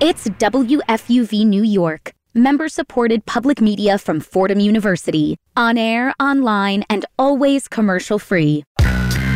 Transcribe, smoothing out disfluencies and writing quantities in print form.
It's WFUV New York, member-supported public media from Fordham University, on air, online, and always commercial-free.